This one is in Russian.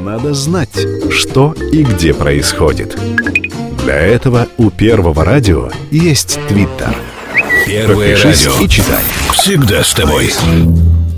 надо знать, что и где происходит. Для этого у Первого радио есть Твиттер. Первое Подпишись радио. и читай. Всегда с тобой.